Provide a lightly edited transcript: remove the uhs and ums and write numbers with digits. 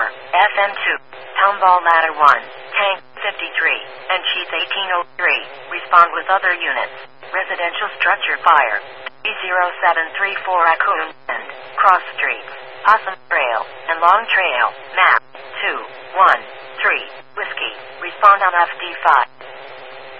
FM2, Townball Ladder 1, Tank 53, and Sheath 1803. Respond with other units. Residential structure fire. 30734 Raccoon and Cross Streets, Possum Trail, and Long Trail. Map 213 Whiskey. Respond on FD5.